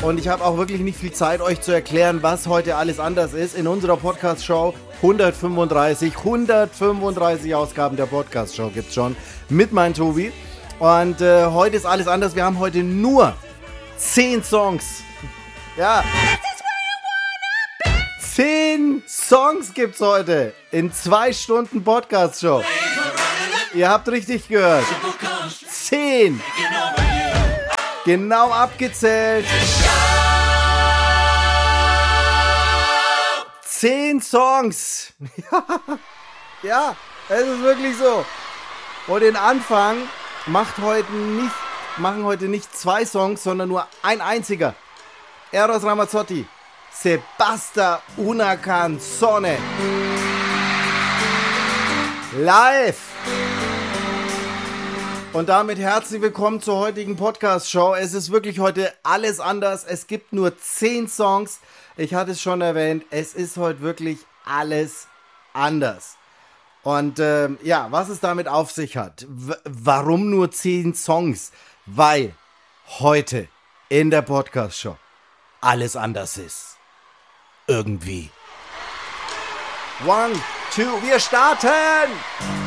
Und ich habe auch wirklich nicht viel Zeit, euch zu erklären, was heute alles anders ist. In unserer Podcast-Show 135 Ausgaben der Podcast-Show gibt's schon mit meinem Tobi. Und heute ist alles anders. Wir haben heute nur 10 Songs. Ja. 10 Songs gibt's heute in 2 Stunden Podcast-Show. Ihr habt richtig gehört. 10. Genau abgezählt. 10 Songs. Ja, es ist wirklich so. Und den Anfang machen heute nicht 2 Songs, sondern nur ein einziger. Eros Ramazzotti, Se basta una canzone. Live. Und damit herzlich willkommen zur heutigen Podcast-Show. Es ist wirklich heute alles anders. Es gibt nur 10 Songs. Ich hatte es schon erwähnt, es ist heute wirklich alles anders. Und was es damit auf sich hat. Warum nur 10 Songs? Weil heute in der Podcast-Show alles anders ist. Irgendwie. 1, 2, wir starten!